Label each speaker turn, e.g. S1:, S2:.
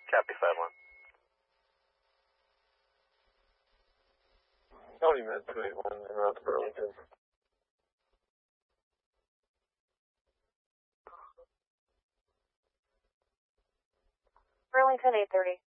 S1: Copy 5-1.
S2: 20 minutes, 21, and route to Burlington.
S3: Burlington 830.